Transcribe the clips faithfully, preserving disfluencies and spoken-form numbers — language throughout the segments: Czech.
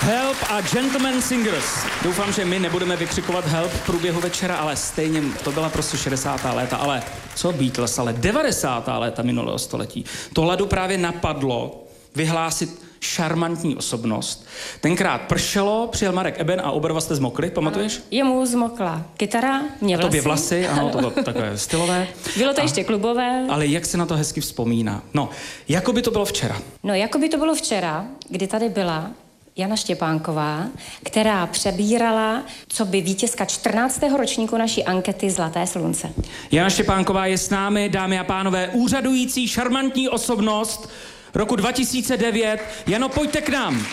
Help a Gentleman Singers. Doufám, že my nebudeme vykřikovat help v průběhu večera, ale stejně to byla prostě šedesátá léta, ale co Beatles, ale devadesátá léta minulého století. To Ladu právě napadlo vyhlásit šarmantní osobnost. Tenkrát pršelo, přijel Marek Eben a oba dva jste zmokli, pamatuješ? Jemu zmokla kytara, mě vlasy. Tobě vlasy, ano, to bylo takové stylové. Bylo to a, ještě klubové. Ale jak se na to hezky vzpomíná. No, jako by to bylo včera. No, jako by to bylo včera, kdy tady byla Jana Štěpánková, která přebírala, co by vítězka čtrnáctého ročníku naší ankety Zlaté slunce. Jana Štěpánková je s námi, dámy a pánové, úřadující šarmantní osobnost roku dva tisíce devět. Jano, pojďte k nám.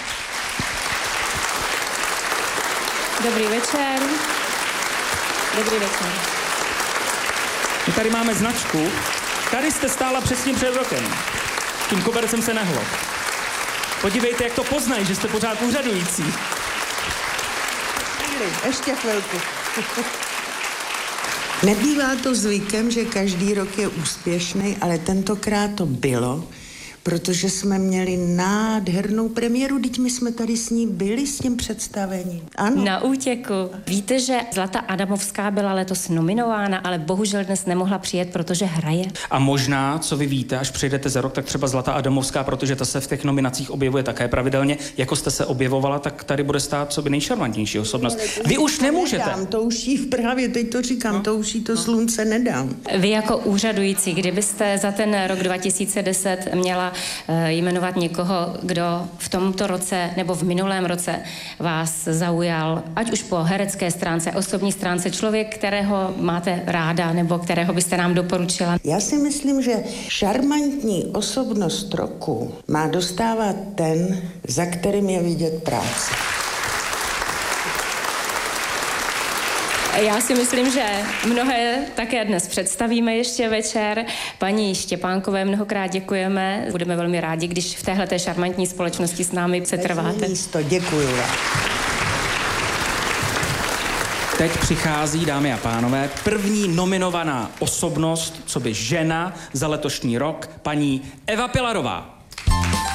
Dobrý večer. Dobrý večer. My tady máme značku. Tady jste stála přesně před rokem. Tím kobercem se nehlo. Podívejte, jak to poznají, že jste pořád úřadující. Ještě chvilku. Nebývá to zvykem, že každý rok je úspěšný, ale tentokrát to bylo, protože jsme měli nádhernou premiéru, teď my jsme tady s ní byli s tím představením. Ano. Na útěku. Víte, že Zlata Adamovská byla letos nominována, ale bohužel dnes nemohla přijet, protože hraje. A možná, co vy víte, až přijdete za rok, tak třeba Zlata Adamovská, protože ta se v těch nominacích objevuje také pravidelně, jako jste se objevovala, tak tady bude stát co by nejšarmantnější osobnost. Vy už nemůžete. Nedám, to už jí právě teď to říkám, no. to už jí to slunce nedám. Vy jako úřadující, kdybyste za ten rok dva tisíce deset měla jmenovat někoho, kdo v tomto roce nebo v minulém roce vás zaujal, ať už po herecké stránce, osobní stránce, člověk, kterého máte ráda nebo kterého byste nám doporučila? Já si myslím, že šarmantní osobnost roku má dostávat ten, za kterým je vidět práce. Já si myslím, že mnohé také dnes představíme ještě večer. Paní Štěpánkové mnohokrát děkujeme. Budeme velmi rádi, když v téhleté šarmantní společnosti s námi setrváte. Místo, děkuju vám. Teď přichází, dámy a pánové, první nominovaná osobnost, co by žena za letošní rok, paní Eva Pilarová.